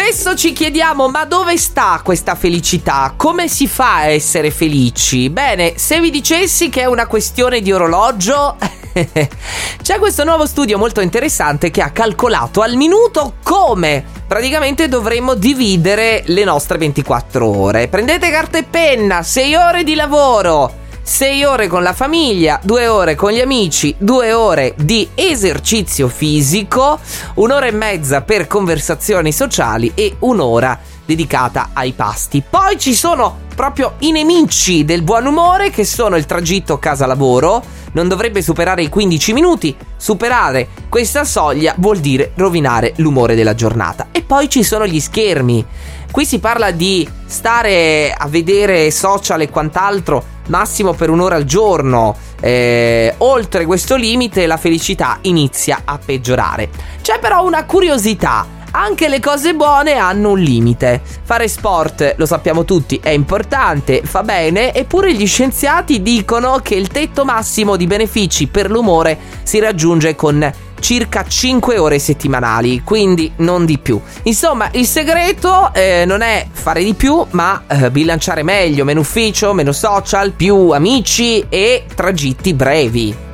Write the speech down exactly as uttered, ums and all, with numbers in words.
Spesso ci chiediamo: ma dove sta questa felicità? Come si fa a essere felici? Bene, se vi dicessi che è una questione di orologio, c'è questo nuovo studio molto interessante che ha calcolato al minuto come praticamente dovremmo dividere le nostre ventiquattro ore. Prendete carta e penna: sei ore di lavoro, sei ore con la famiglia, due ore con gli amici, due ore di esercizio fisico, un'ora e mezza per conversazioni sociali e un'ora dedicata ai pasti. Poi ci sono proprio i nemici del buon umore, che sono il tragitto casa-lavoro. Non dovrebbe superare i quindici minuti. Superare questa soglia vuol dire rovinare l'umore della giornata. E poi ci sono gli schermi. Qui si parla di stare a vedere social e quant'altro massimo per un'ora al giorno. Eh, oltre questo limite la felicità inizia a peggiorare. C'è però una curiosità: anche le cose buone hanno un limite. Fare sport, lo sappiamo tutti, è importante, fa bene, eppure gli scienziati dicono che il tetto massimo di benefici per l'umore si raggiunge con circa cinque ore settimanali, quindi non di più. Insomma, il segreto eh, non è fare di più, ma eh, bilanciare meglio: meno ufficio, meno social, più amici e tragitti brevi.